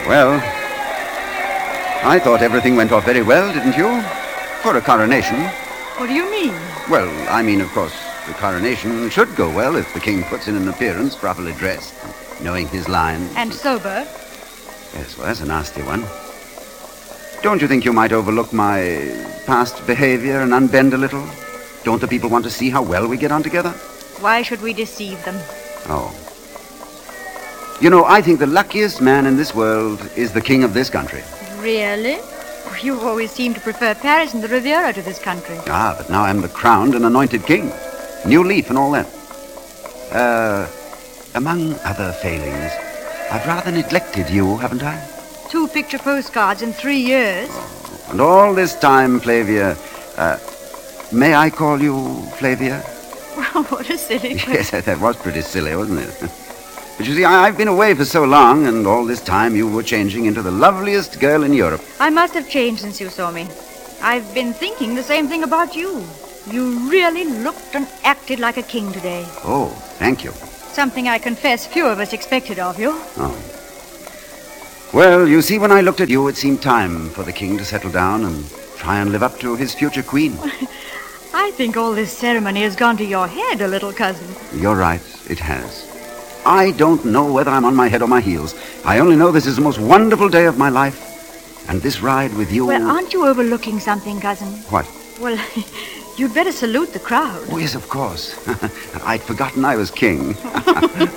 Well, I thought everything went off very well, didn't you? For a coronation. What do you mean? Well, I mean, of course, the coronation should go well if the king puts in an appearance properly dressed, knowing his lines. And sober. Yes, well, that's a nasty one. Don't you think you might overlook my past behavior and unbend a little? Don't the people want to see how well we get on together? Why should we deceive them? Oh. You know, I think the luckiest man in this world is the king of this country. Really? You always seem to prefer Paris and the Riviera to this country. Ah, but now I'm the crowned and anointed king. New leaf and all that. Among other failings, I've rather neglected you, haven't I? 2 picture postcards in 3 years. And all this time, Flavia, may I call you Flavia? Well, what a silly question. Yes, that was pretty silly, wasn't it? But you see, I've been away for so long, and all this time you were changing into the loveliest girl in Europe. I must have changed since you saw me. I've been thinking the same thing about you. You really looked and acted like a king today. Oh, thank you. Something I confess few of us expected of you. Oh. Well, you see, when I looked at you, it seemed time for the king to settle down and try and live up to his future queen. I think all this ceremony has gone to your head a little, cousin. You're right, it has. I don't know whether I'm on my head or my heels. I only know this is the most wonderful day of my life. And this ride with you... Well, aren't you overlooking something, cousin? What? Well, you'd better salute the crowd. Oh, yes, of course. I'd forgotten I was king.